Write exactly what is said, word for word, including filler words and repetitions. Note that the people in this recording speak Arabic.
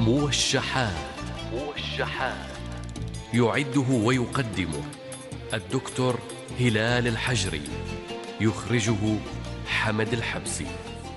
موشحات. موشحات يعده ويقدمه الدكتور هلال الحجري، يخرجه حمد الحبسي.